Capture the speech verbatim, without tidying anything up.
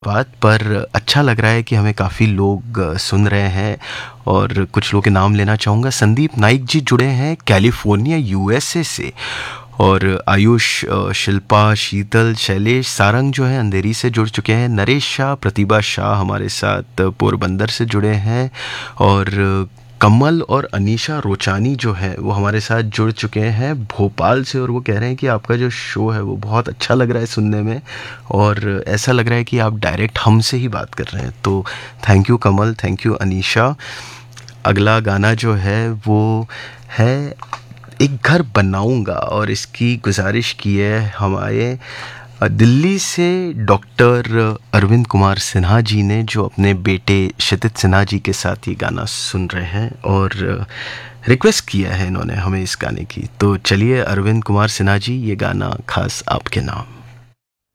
बात पर अच्छा लग रहा है कि हमें काफ़ी लोग अ, सुन रहे हैं और कुछ लोगों के नाम लेना चाहूँगा। संदीप नाइक जी जुड़े हैं कैलिफ़ोर्निया यूएसए से। और आयुष, अ, शिल्पा, शीतल, शैलेश, सारंग जो हैं अंधेरी से जुड़ चुके हैं। नरेश शाह, प्रतिभा शाह हमारे साथ पोरबंदर से जुड़े हैं। और कमल और अनीशा रोचानी जो है वो हमारे साथ जुड़ चुके हैं भोपाल से, और वो कह रहे हैं कि आपका जो शो है वो बहुत अच्छा लग रहा है सुनने में, और ऐसा लग रहा है कि आप डायरेक्ट हमसे ही बात कर रहे हैं। तो thank you Kamal, thank you Anisha. अगला गाना जो है वो है एक घर बनाऊंगा, और इसकी गुजारिश की है हमारे अ, दिल्ली से डॉक्टर अरविंद कुमार सिन्हा जी ने, जो अपने बेटे क्षितिज सिन्हा जी के साथ ये गाना सुन रहे हैं, और रिक्वेस्ट किया है इन्होंने हमें इस गाने की। तो चलिए अरविंद कुमार सिन्हा जी, ये गाना खास आपके नाम।